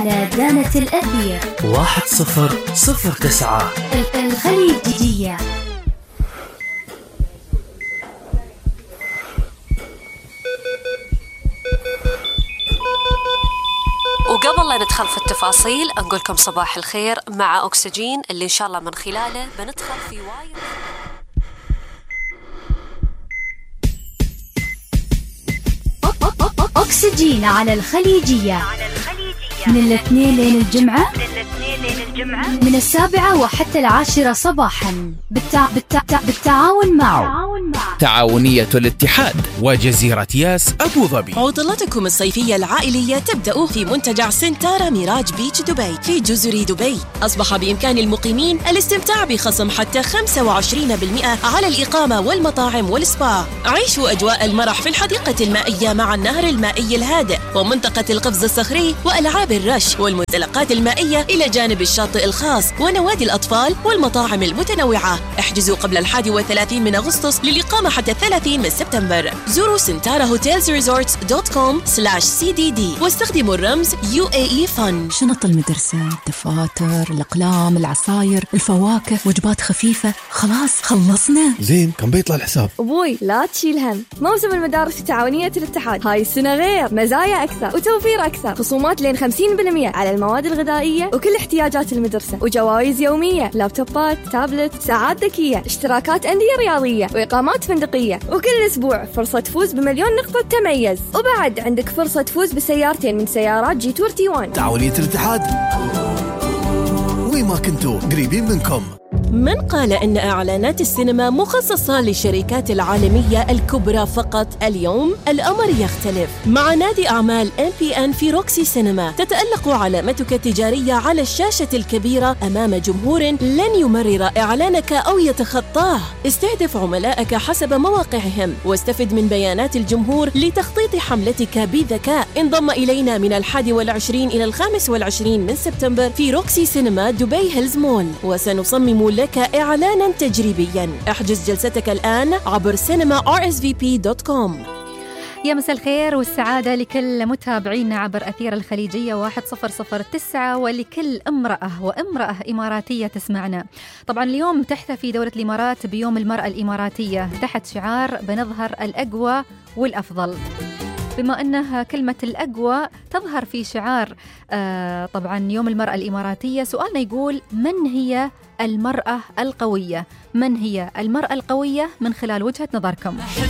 دانة الأثير 1009 الخليجية. وقبل لا ندخل في التفاصيل أقولكم صباح الخير مع أكسجين اللي إن شاء الله من خلاله بندخل في وايد. أكسجين على الخليجية من الاثنين لين الجمعة من 7 وحتى 10 صباحا بالتعاون مع تعاونية الاتحاد وجزيرة ياس أبو ظبي. عطلتكم الصيفية العائلية تبدأ في منتجع سنتارا ميراج بيتش دبي في جزر دبي. أصبح بإمكان المقيمين الاستمتاع بخصم حتى 25% على الإقامة والمطاعم والسبا. عيشوا أجواء المرح في الحديقة المائية مع النهر المائي الهادئ ومنطقة القفز الصخري وألعاب الرش والمنزلقات المائية إلى جانب الشاطئ الخاص ونوادي الأطفال والمطاعم المتنوعة. احجزوا قبل 31 من أغسطس للإقامة حتى 30 من سبتمبر. زوروا sentaraHotelsResorts.com/cdd واستخدموا الرمز UAE Fun. شنط المدرسة، الدفاتر، الأقلام، العصاير، الفواكه، وجبات خفيفة. خلاص خلصنا. زين كم بيطلع الحساب؟ أبوي لا تشيل هم، موسم المدارس في تعاونية الاتحاد هاي السنة غير، مزايا أكثر وتوفير أكثر، خصومات لين 50% على المواد الغذائية وكل احتياجات المدرسة، وجوائز يومية، لابتوبات، تابلت، ساعات ذكية، اشتراكات أندية رياضية وإقامات فندقية، وكل أسبوع فرصة تفوز ب1,000,000 نقطة تميز، وبعد عندك فرصة تفوز بسيارتين من سيارات جي تور T1. تعاونية الاتحاد وين ما كنتوا قريبين منكم. من قال إن إعلانات السينما مخصصة للشركات العالمية الكبرى فقط؟ اليوم الأمر يختلف. مع نادي أعمال MPN في روكسي سينما تتألق علامتك التجارية على الشاشة الكبيرة أمام جمهور لن يمرر إعلانك أو يتخطاه. استهدف عملائك حسب مواقعهم واستفد من بيانات الجمهور لتخطيط حملتك بذكاء. انضم إلينا من 21 إلى 25 من سبتمبر في روكسي سينما دبي هيلز مول، وسنصمم لك إعلانا تجريبيا. احجز جلستك الآن عبر cinema.rsvp.com. يا مساء الخير والسعادة لكل متابعينا عبر أثير الخليجية 1009 ولكل امرأة وامرأة إماراتية تسمعنا. طبعا اليوم تحتفي دولة الإمارات بيوم المرأة الإماراتية تحت شعار بنظهر الأقوى والأفضل. بما أنها كلمة الأقوى تظهر في شعار طبعا يوم المرأة الإماراتية، سؤالنا يقول: من هي المرأة القوية؟ من هي المرأة القوية من خلال وجهة نظركم؟